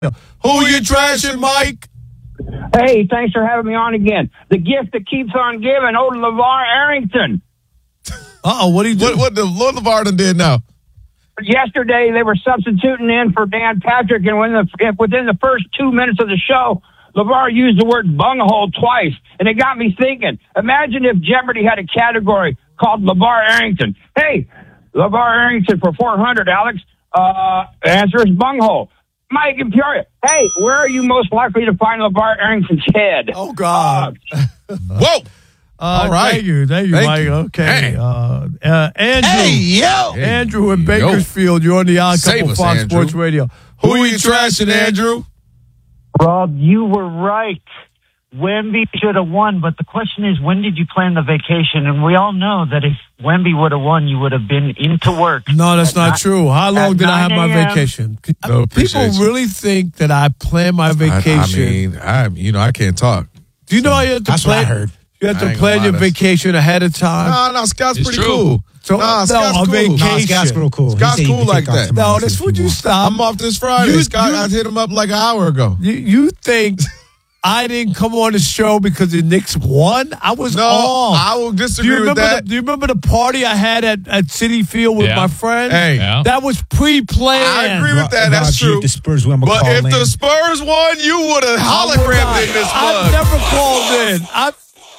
Who you trashing, Mike? Hey, thanks for having me on again. The gift that keeps on giving, old LeVar Arrington. What did he do? What LeVar done did now? Yesterday, they were substituting in for Dan Patrick, and within the first 2 minutes of the show, LeVar used the word bunghole twice, and it got me thinking. Imagine if Jeopardy had a category called LeVar Arrington. Hey, LeVar Arrington for 400, Alex. Answer is bunghole. Mike in Peoria. Hey, where are you most likely to find LeVar Arrington's head? Oh, God. Whoa. All right. Thank you, Mike. Okay. Andrew. Hey, yo. Andrew in Bakersfield. You're on the Odd Couple Fox Andrew. Sports Radio. Who are you trashing, Andrew? Rob, you were right. Wemby should have won, but the question is, when did you plan the vacation? And we all know that if Wemby would have won, you would have been into work. No, that's not true. How long did I have my vacation? No, people really think that I plan my vacation. I can't talk. Do you know you have to That's plan? what I heard. You have to plan your vacation ahead of time. No, Scott's pretty cool. So, Scott's a cool. vacation. No, Scott's real cool. Scott's cool like that. No, this would you stop. I'm off this Friday. Scott, I hit him up like an hour ago. You think I didn't come on the show because the Knicks won? I was off. I will disagree with that. Do you remember the party I had at Citi Field with my friend? Hey. Yeah. That was pre-planned. I agree with that. That's true. If the Spurs win, But if the Spurs won, you would have hologrammed in this I've mug. never called in.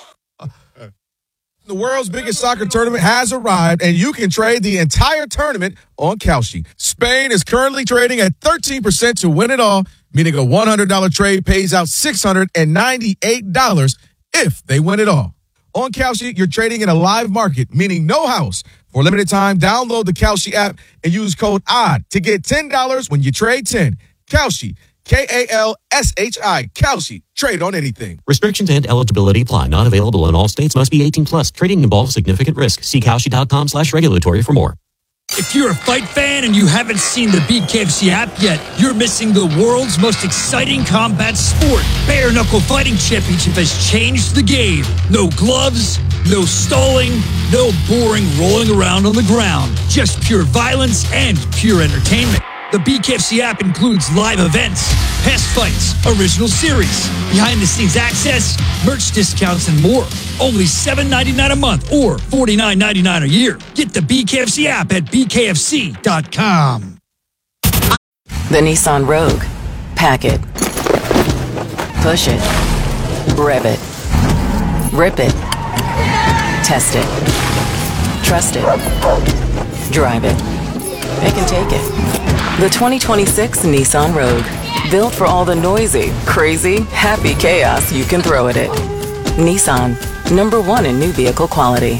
The world's biggest soccer tournament has arrived, and you can trade the entire tournament on Kalshi. Spain is currently trading at 13% to win it all, meaning a $100 trade pays out $698 if they win it all. On Kalshi, you're trading in a live market, meaning no house. For a limited time, download the Kalshi app and use code ODD to get $10 when you trade 10. Kalshi. Kalshi. Kalshi. Trade on anything. Restrictions and eligibility apply. Not available in all states. Must be 18 plus. Trading involves significant risk. See Kalshi.com/regulatory for more. If you're a fight fan and you haven't seen the BKFC app yet, you're missing the world's most exciting combat sport. Bare Knuckle Fighting Championship has changed the game. No gloves, no stalling, no boring rolling around on the ground. Just pure violence and pure entertainment. The BKFC app includes live events, past fights, original series, behind-the-scenes access, merch discounts, and more. Only $7.99 a month or $49.99 a year. Get the BKFC app at bkfc.com. The Nissan Rogue. Pack it. Push it. Rev it. Rip it. Test it. Trust it. Drive it. It can take it. The 2026 Nissan Rogue. Built for all the noisy, crazy, happy chaos you can throw at it. Nissan. #1 in new vehicle quality.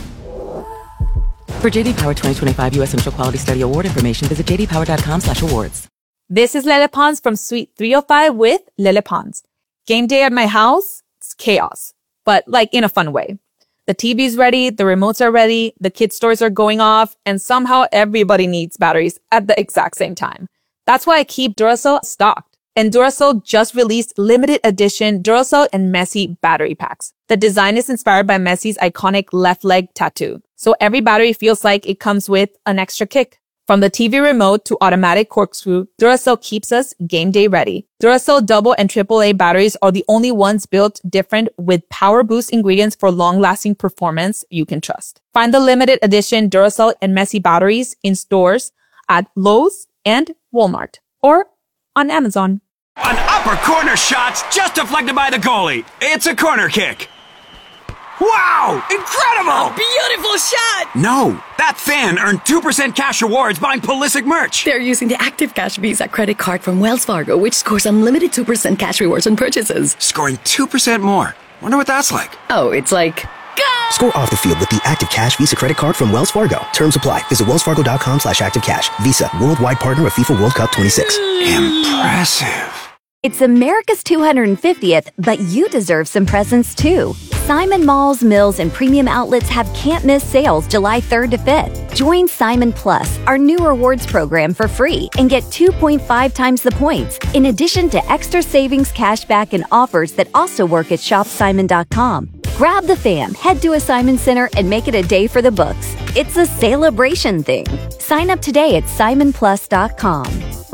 For JD Power 2025 U.S. Initial Quality Study Award information, visit jdpower.com/awards. This is Lele Pons from Suite 305 with Lele Pons. Game day at my house, it's chaos, but like in a fun way. The TV's ready, the remotes are ready, the kids' toys are going off, and somehow everybody needs batteries at the exact same time. That's why I keep Duracell stocked. And Duracell just released limited edition Duracell and Messi battery packs. The design is inspired by Messi's iconic left leg tattoo. So every battery feels like it comes with an extra kick. From the TV remote to automatic corkscrew, Duracell keeps us game day ready. Duracell double and AAA batteries are the only ones built different with power boost ingredients for long-lasting performance you can trust. Find the limited edition Duracell and Messi batteries in stores at Lowe's and Walmart or on Amazon. An upper corner shot's just deflected by the goalie. It's a corner kick. Wow! Incredible! A beautiful shot! No, that fan earned 2% cash rewards buying Pulisic merch. They're using the Active Cash Visa credit card from Wells Fargo, which scores unlimited 2% cash rewards on purchases. Scoring 2% more. Wonder what that's like. Oh, it's like... Go! Score off the field with the Active Cash Visa credit card from Wells Fargo. Terms apply. Visit wellsfargo.com/activecash. Visa, worldwide partner of FIFA World Cup 26. Impressive. It's America's 250th, but you deserve some presents too. Simon Malls, Mills, and premium outlets have can't-miss sales July 3rd to 5th. Join Simon Plus, our new rewards program, for free and get 2.5 times the points, in addition to extra savings, cashback, and offers that also work at shopsimon.com. Grab the fam, head to a Simon Center, and make it a day for the books. It's a celebration thing. Sign up today at simonplus.com.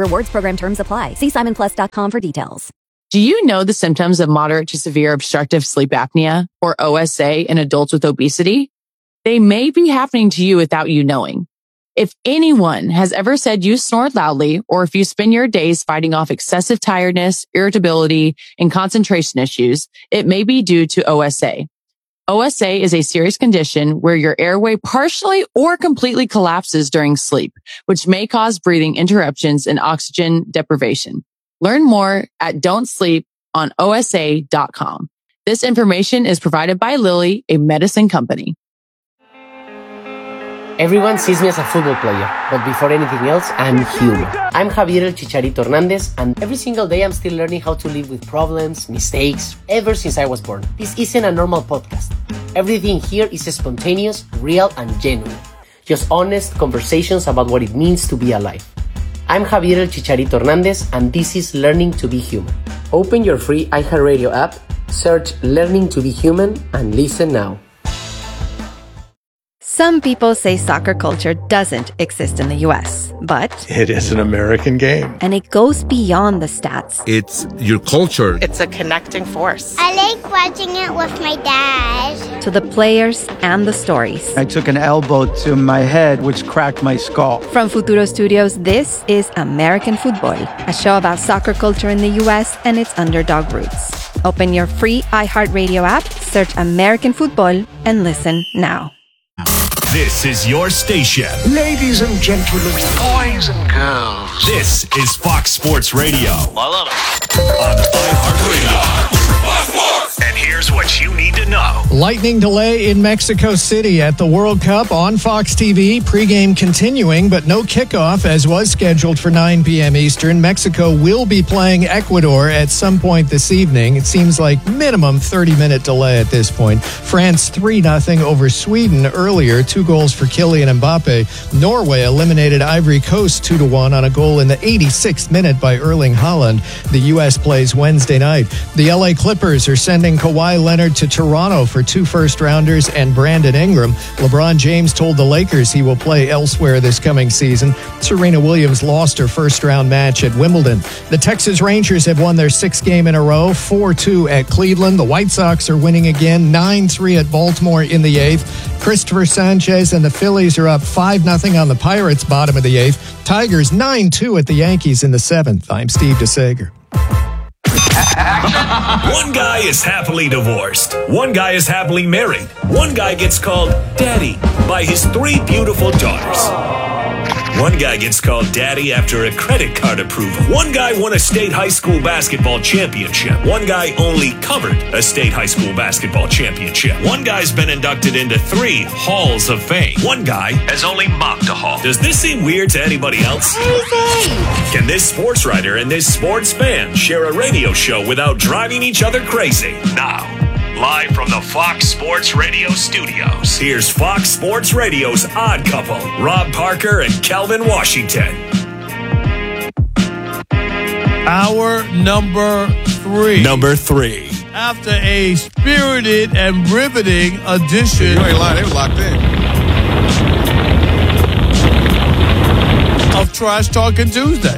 Rewards program terms apply. See simonplus.com for details. Do you know the symptoms of moderate to severe obstructive sleep apnea, or OSA, in adults with obesity? They may be happening to you without you knowing. If anyone has ever said you snore loudly, or if you spend your days fighting off excessive tiredness, irritability, and concentration issues, it may be due to OSA. OSA is a serious condition where your airway partially or completely collapses during sleep, which may cause breathing interruptions and oxygen deprivation. Learn more at don'tsleeponosa.com. This information is provided by Lilly, a medicine company. Everyone sees me as a football player, but before anything else, I'm human. I'm Javier El Chicharito Hernandez, and every single day I'm still learning how to live with problems, mistakes, ever since I was born. This isn't a normal podcast. Everything here is spontaneous, real, and genuine. Just honest conversations about what it means to be alive. I'm Javier El Chicharito Hernandez, and this is Learning to be Human. Open your free iHeartRadio app, search Learning to be Human, and listen now. Some people say soccer culture doesn't exist in the U.S., but it is an American game. And it goes beyond the stats. It's your culture. It's a connecting force. I like watching it with my dad. To the players and the stories. I took an elbow to my head, which cracked my skull. From Futuro Studios, this is American Football, a show about soccer culture in the U.S. and its underdog roots. Open your free iHeartRadio app, search American Football, and listen now. This is your station. Ladies and gentlemen, boys and girls. This is Fox Sports Radio. I love it. On iHeartRadio. And here's what you need to know. Lightning delay in Mexico City at the World Cup on Fox TV. Pregame continuing, but no kickoff as was scheduled for 9 p.m. Eastern. Mexico will be playing Ecuador at some point this evening. It seems like minimum 30-minute delay at this point. France 3-0 over Sweden earlier. 2 goals for Kylian Mbappe. Norway eliminated Ivory Coast 2-1 on a goal in the 86th minute by Erling Haaland. The U.S. plays Wednesday night. The L.A. Clippers are sending Kawhi Leonard to Toronto for 2 first-rounders and Brandon Ingram. LeBron James told the Lakers he will play elsewhere this coming season. Serena Williams lost her first-round match at Wimbledon. The Texas Rangers have won their 6th game in a row, 4-2 at Cleveland. The White Sox are winning again, 9-3 at Baltimore in the 8th. Christopher Sanchez and the Phillies are up 5-0 on the Pirates, bottom of the 8th. Tigers 9-2 at the Yankees in the 7th. I'm Steve DeSager. One guy is happily divorced. One guy is happily married. One guy gets called Daddy by his 3 beautiful daughters. One guy gets called Daddy after a credit card approval. One guy won a state high school basketball championship. One guy only covered a state high school basketball championship. One guy's been inducted into 3 halls of fame. One guy has only mopped a hall. Does this seem weird to anybody else? Can this sports writer and this sports fan share a radio show without driving each other crazy? Now, live from the Fox Sports Radio studios, here's Fox Sports Radio's Odd Couple, Rob Parker and Calvin Washington. Hour number 3. Number 3. After a spirited and riveting edition. You ain't lying, they were locked in. Of Trash Talking Tuesday.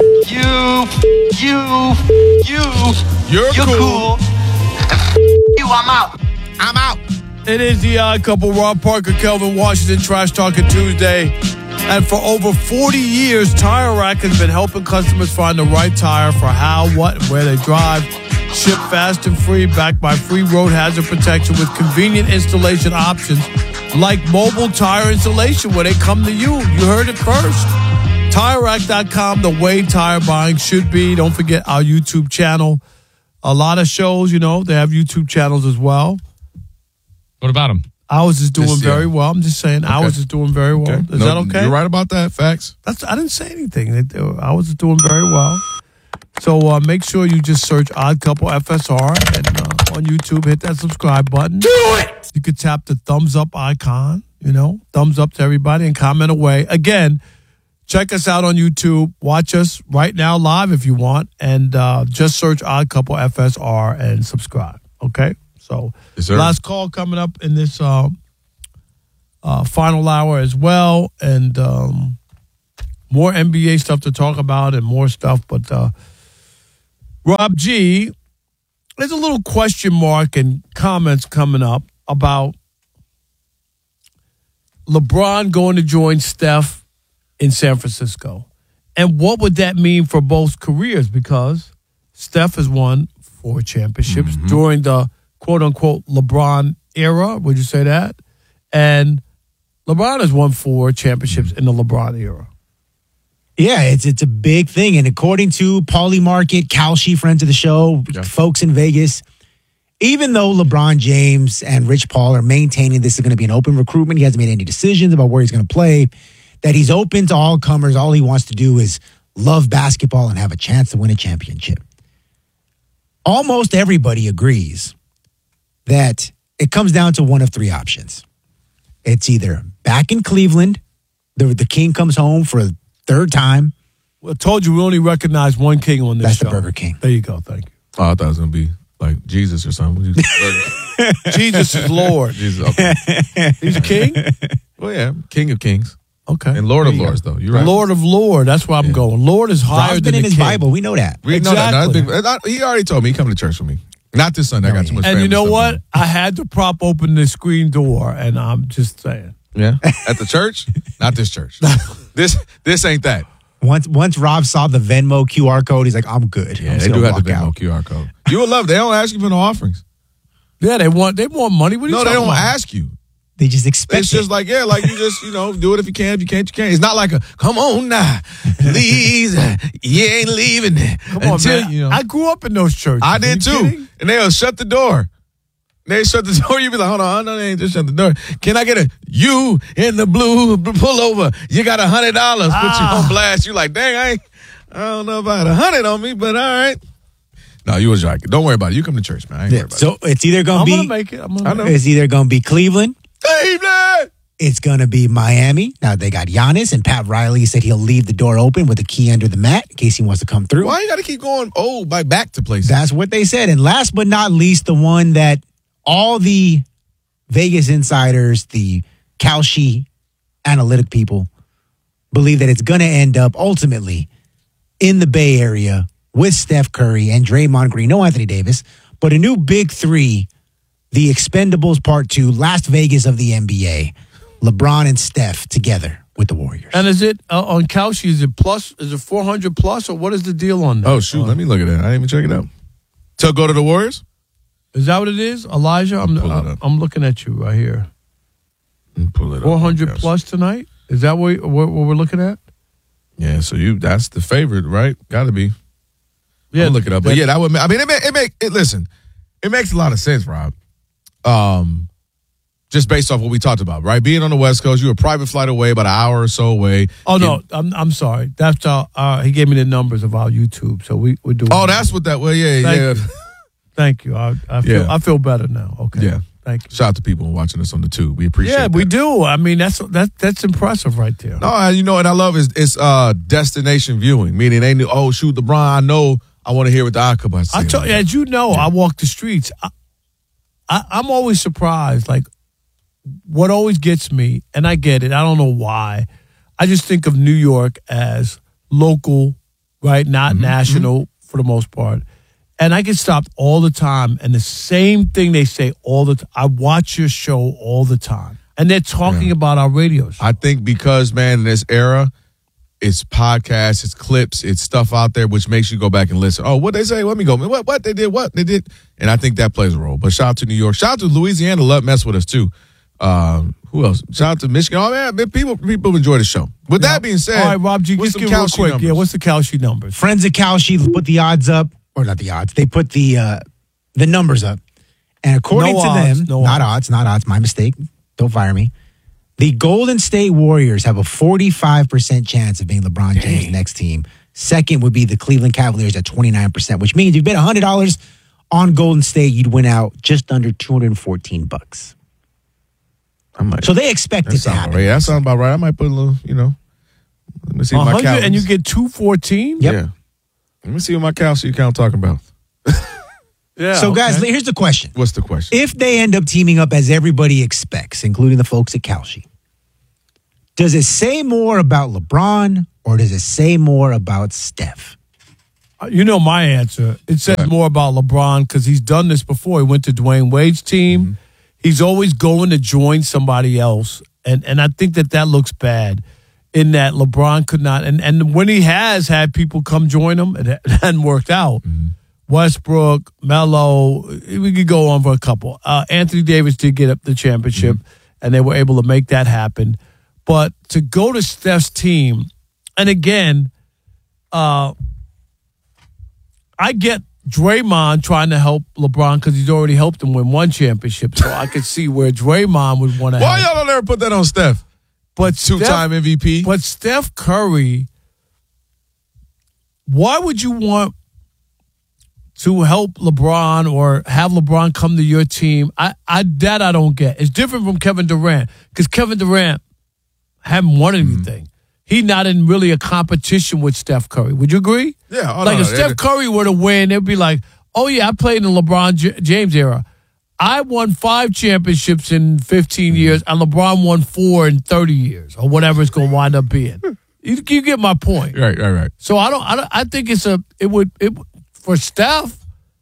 You're cool. I'm out. It is the Odd Couple, Rob Parker, Kelvin Washington, Trash Talking Tuesday. And for over 40 years, Tire Rack has been helping customers find the right tire for how, what, and where they drive. Ship fast and free, backed by free road hazard protection with convenient installation options like mobile tire installation where they come to you. You heard it first. TireRack.com, the way tire buying should be. Don't forget our YouTube channel. A lot of shows, you know, they have YouTube channels as well. What about them? Ours is doing very well. I'm just saying, ours is doing very well. Is that okay? You're right about that. Facts. I didn't say anything. Ours is doing very well. So make sure you just search Odd Couple FSR and on YouTube, hit that subscribe button. Do it! You could tap the thumbs up icon, you know, thumbs up to everybody and comment away. Again, check us out on YouTube. Watch us right now live if you want. And just search Odd Couple FSR and subscribe. Okay? So last call coming up in this final hour as well. And more NBA stuff to talk about and more stuff. But Rob G, there's a little question mark and comments coming up about LeBron going to join Steph in San Francisco. And what would that mean for both careers? Because Steph has won 4 championships during the quote-unquote LeBron era. Would you say that? And LeBron has won 4 championships in the LeBron era. Yeah, it's a big thing. And according to Paulie Market, Kalshi, friends of the show, folks in Vegas, even though LeBron James and Rich Paul are maintaining this is going to be an open recruitment, he hasn't made any decisions about where he's going to play, that he's open to all comers. All he wants to do is love basketball and have a chance to win a championship. Almost everybody agrees that it comes down to one of 3 options. It's either back in Cleveland, the king comes home for a 3rd time. Well, I told you we only recognize one king on this show. That's the Burger King. There you go. Thank you. Oh, I thought it was going to be like Jesus or something. Jesus is Lord. Jesus, okay. He's a king? Well, yeah, King of Kings. Okay. And Lord of Lords, though. You're right. Lord of Lord. That's where I'm going. Lord is higher Rob's than been in the his king. Bible. We know that. We know that. He already told me he come to church with me. Not this Sunday. I got too much And family you know stuff what? on. I had to prop open the screen door, and I'm just saying. Yeah? At the church? Not this church. This ain't that. Once Rob saw the Venmo QR code, he's like, I'm good. Yeah, I'm they just do gonna have the walk Venmo out. QR code. You would love it. They don't ask you for no offerings. Yeah, they want money. What are you No, they talking don't about? ask you. They just expect It's just like, you just, do it if you can. If you can't, you can't. It's not like a, come on now, please, you ain't leaving. Come on, man. I grew up in those churches. I did too. Kidding? And they'll shut the door. They shut the door. You be like, hold on, no, they ain't just shut the door. Can I get a you in the blue pull over? You got $100. Put you on blast. You like, dang, I don't know about 100 on me, but all right. No, you was right. Don't worry about it. You come to church, man. I ain't worried about So it's either going to I'm be. going to make it. I know. It's either going to be Cleveland. Cleveland! It's going to be Miami. Now, they got Giannis, and Pat Riley said he'll leave the door open with a key under the mat in case he wants to come through. Why you got to keep going, back to places? That's what they said. And last but not least, the one that all the Vegas insiders, the Kalshi analytic people, believe that it's going to end up ultimately in the Bay Area with Steph Curry and Draymond Green. No Anthony Davis, but a new big 3, the Expendables Part 2, Las Vegas of the NBA. LeBron and Steph together with the Warriors. And is it on Kalshi? Is it plus? Is it 400 plus, or what is the deal on that? Oh, shoot. Let me look at that. I didn't even check it out. So go to the Warriors? Is that what it is, Elijah? I'm looking at you right here. Pull it up. 400 plus tonight. Is that what we're looking at? Yeah. So that's the favorite, right? Got to be. Yeah. I'll look it up. But yeah, that would. Listen, it makes a lot of sense, Rob. Just based off what we talked about, right? Being on the West Coast, you're a private flight away, about an hour or so away. Oh no, I'm sorry. That's he gave me the numbers of our YouTube, so we're doing. Oh, that's what that. Well, yeah. Thank you. I feel better now. Okay. Yeah. Thank you. Shout out to people watching us on the tube. We appreciate it. Yeah, we do. I mean, that's impressive right there. No, and I love it's destination viewing, meaning they knew, oh, shoot, LeBron, I know I want to hear what the Akaba say. As you know, I walk the streets. I'm always surprised. Like, what always gets me, and I get it, I don't know why, I just think of New York as local, right? Not national for the most part. And I get stopped all the time, and the same thing they say all the time. I watch your show all the time, and they're talking about our radio show. I think because, man, in this era, it's podcasts, it's clips, it's stuff out there which makes you go back and listen. Oh, what they say? Let me go. What they did? And I think that plays a role. But shout out to New York. Shout out to Louisiana. Love mess with us too. Who else? Shout out to Michigan. Oh man, people enjoy the show. With that being said, all right, Rob G, just give real quick. Numbers? Yeah, what's the Kalshi numbers? Friends of Kalshi put the odds up, or not the odds. They put the numbers up, and according to them, not odds, my mistake. Don't fire me. The Golden State Warriors have a 45% chance of being LeBron James' next team. Second would be the Cleveland Cavaliers at 29%, which means if you bet $100 on Golden State, you'd win out just under $214. So they expect it to happen. Right. That sounds about right. I might put a little, let me see what my Cal. And you get 214? Yep. Yeah. Let me see what my Kalshi account talking about. Yeah. So, guys, here's the question. What's the question? If they end up teaming up as everybody expects, including the folks at Kalshi, does it say more about LeBron or does it say more about Steph? You know my answer. It says more about LeBron because he's done this before. He went to Dwayne Wade's team. Mm-hmm. He's always going to join somebody else. And I think that looks bad in that LeBron could not. And when he has had people come join him, it hadn't worked out. Mm-hmm. Westbrook, Melo, we could go on for a couple. Anthony Davis did get up the championship, and they were able to make that happen. But to go to Steph's team, and again, I get Draymond trying to help LeBron because he's already helped him win one championship. So I could see where Draymond would want to help. Why y'all don't ever put that on Steph? But two-time MVP. But Steph Curry, why would you want to help LeBron or have LeBron come to your team? I don't get. It's different from Kevin Durant because Kevin Durant haven't won anything. He's not in really a competition with Steph Curry. Would you agree? Yeah. If Steph Curry were to win, it'd be like, oh, yeah, I played in the LeBron James era. I won 5 championships in 15 years, and LeBron won 4 in 30 years, or whatever it's going to wind up being. You get my point. Right. So I think for Steph,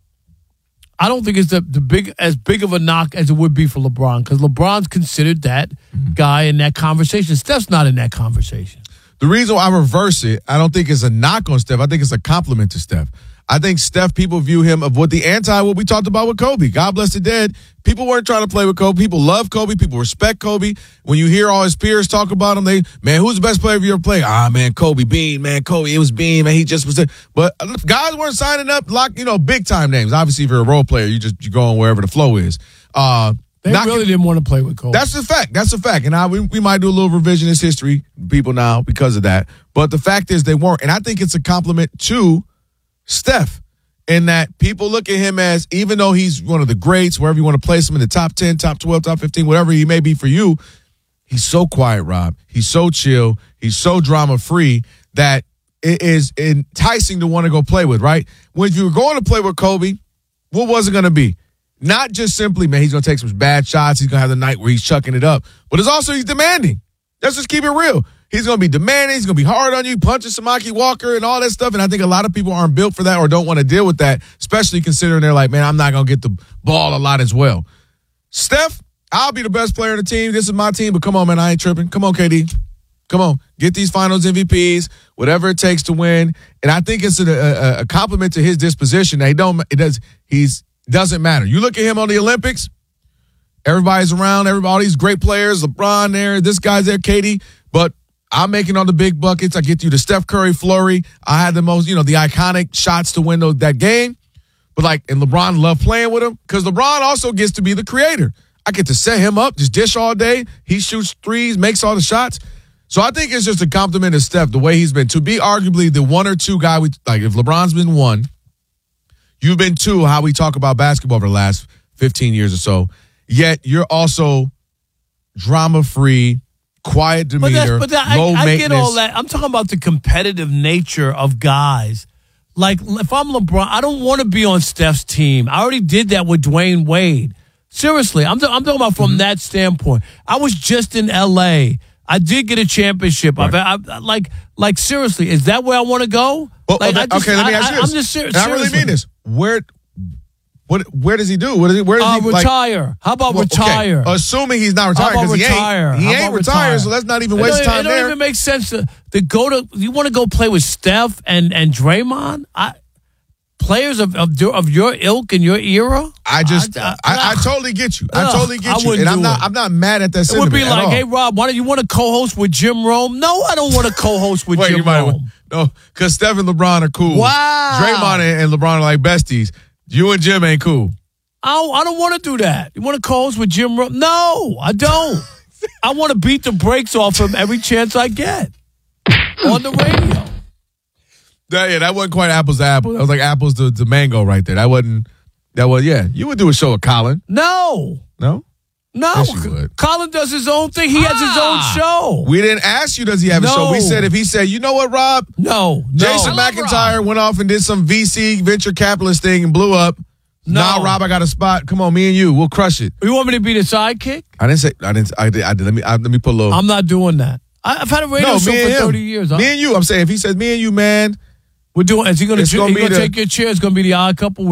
I don't think it's as big of a knock as it would be for LeBron because LeBron's considered that guy in that conversation. Steph's not in that conversation. The reason why I reverse it, I don't think it's a knock on Steph. I think it's a compliment to Steph. I think Steph, people view him of what we talked about with Kobe. God bless the dead. People weren't trying to play with Kobe. People love Kobe. People respect Kobe. When you hear all his peers talk about him, who's the best player you ever played? Kobe Bean, Kobe. It was Bean, man. He just was there. But guys weren't signing up big time names. Obviously, if you're a role player, you're going wherever the flow is. They really didn't want to play with Kobe. That's a fact. And we might do a little revisionist history, people now, because of that. But the fact is they weren't. And I think it's a compliment to Steph in that people look at him as, even though he's one of the greats, wherever you want to place him in the top 10, top 12, top 15, whatever he may be for you, he's so quiet, Rob. He's so chill. He's so drama-free that it is enticing to want to go play with, right? When you were going to play with Kobe, what was it going to be? Not just simply, man, he's going to take some bad shots. He's going to have the night where he's chucking it up. But it's also he's demanding. Let's just keep it real. He's going to be demanding. He's going to be hard on you, punching Samaki Walker and all that stuff. And I think a lot of people aren't built for that or don't want to deal with that, especially considering they're like, man, I'm not going to get the ball a lot as well. Steph, I'll be the best player on the team. This is my team. But come on, man, I ain't tripping. Come on, KD. Come on. Get these finals MVPs, whatever it takes to win. And I think it's a compliment to his disposition. That doesn't matter. You look at him on the Olympics, everybody's around, all these great players, LeBron there, this guy's there, KD. But I'm making all the big buckets. I get you the Steph Curry flurry. I had the most, the iconic shots to win that game. But and LeBron loved playing with him because LeBron also gets to be the creator. I get to set him up, just dish all day. He shoots threes, makes all the shots. So I think it's just a compliment to Steph, the way he's been. To be arguably the one or two guy, if LeBron's been one, you've been two, how we talk about basketball over the last 15 years or so. Yet you're also drama-free, quiet demeanor, low maintenance. I get all that. I'm talking about the competitive nature of guys. If I'm LeBron, I don't want to be on Steph's team. I already did that with Dwayne Wade. Seriously, I'm talking about from that standpoint. I was just in L.A. I did get a championship. Right. Seriously, is that where I want to go? Well, let me ask you this. I'm just serious. I really mean this. Where does he do? Where does he retire? How about retire? Okay. Assuming he's not retired, because he ain't retired, so let's not even waste time there. It don't even make sense to go to. You want to go play with Steph and Draymond? Players of your ilk and your era? I totally get you. I totally get you, and I'm not mad at that. It would be like, hey Rob, why don't you want to co-host with Jim Rome? No, I don't want to co-host with Jim Rome. No, because Steph and LeBron are cool. Wow, Draymond and LeBron are like besties. You and Jim ain't cool. I don't want to do that. You want to co-host with Jim Rome? No, I don't. I want to beat the brakes off him every chance I get on the radio. That wasn't quite apples to apples. That was like apples to mango right there. That wasn't. You would do a show with Colin. No. Yes, you would. Colin does his own thing. He has his own show. We didn't ask you, does he have a show? We said if he said, you know what, Rob? No. Jason McIntyre went off and did some VC venture capitalist thing and blew up. No. Nah, Rob, I got a spot. Come on, me and you. We'll crush it. You want me to be the sidekick? I didn't say. I did. Let me put a little. I'm not doing that. I've had a radio show for 30 years. Huh? Me and you. I'm saying if he says me and you, man, we're doing. Is he going to take your chair? It's going to be the Odd Couple.